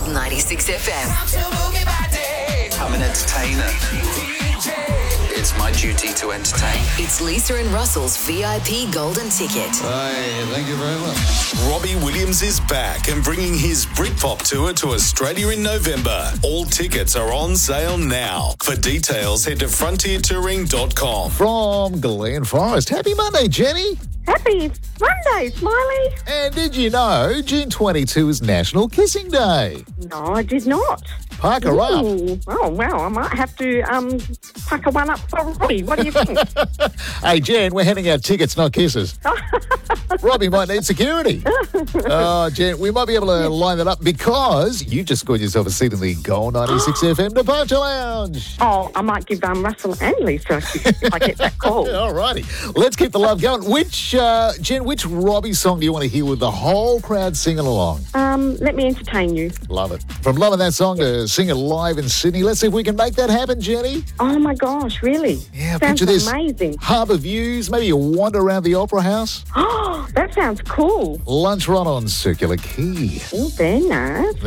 96 FM. I'm an entertainer. It's my duty to entertain. It's Lisa and Russell's VIP Golden Ticket. Hey, thank you very much. Robbie Williams is back and bringing his Britpop tour to Australia in November. All tickets are on sale now. For details, head to frontiertouring.com. From Glen Forest. Happy Monday, Jenny. Happy Monday, Smiley. And did you know June 22 is National Kissing Day? No, I did not. Pucker up. Ooh. Oh, well, I might have to pucker one up for Robbie. What do you think? Hey, Jen, we're handing out tickets, not kisses. Robbie might need security. Oh, Jen, we might be able to line that up because you just scored yourself a seat in the Gold 96 FM Departure Lounge. Oh, I might give Russell and Lisa if I get that call. All righty. Let's keep the love going. Jen, which Robbie song do you want to hear with the whole crowd singing along? Let me entertain you. Love it. From loving that song to sing it live in Sydney. Let's see if we can make that happen, Jenny. Oh, my gosh, really? Yeah, sounds picture this. Amazing. Harbour views, maybe a wander around the Opera House. Oh, that sounds cool. Lunch run on Circular Quay. Oh, very nice.